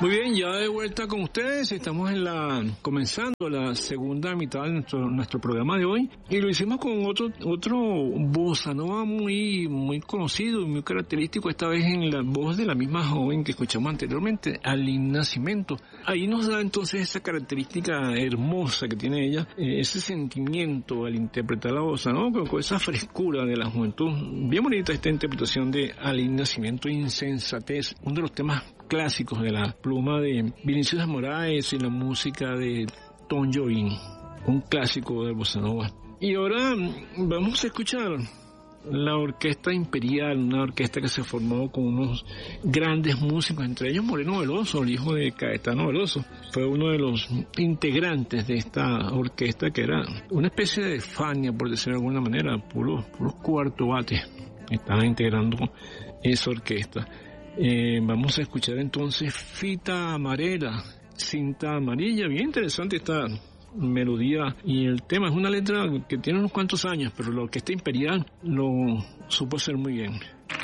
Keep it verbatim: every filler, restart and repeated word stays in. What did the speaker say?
Muy bien, ya de vuelta con ustedes, estamos en la comenzando la segunda mitad de nuestro nuestro programa de hoy y lo hicimos con otro otro bossa nova muy muy conocido y muy característico, esta vez en la voz de la misma joven que escuchamos anteriormente, Aline Nascimento. Ahí nos da entonces esa característica hermosa que tiene ella, eh, ese sentimiento al interpretar la bossa nova, con, con esa frescura de la juventud. Bien bonita esta interpretación de Aline Nascimento, Insensatez, uno de los temas clásicos de la pluma de Vinicius de Moraes y la música de Tom Jobim, un clásico de bossa nova. Y ahora vamos a escuchar la Orquesta Imperial, una orquesta que se formó con unos grandes músicos, entre ellos Moreno Veloso, el hijo de Caetano Veloso. Fue uno de los integrantes de esta orquesta, que era una especie de Fania, por decirlo de alguna manera, puros puros cuarto bates estaban integrando esa orquesta. Eh, vamos a escuchar entonces Fita Amarela, Cinta Amarilla. Bien interesante esta melodía y el tema. Es una letra que tiene unos cuantos años, pero la Orquesta Imperial lo supo hacer muy bien.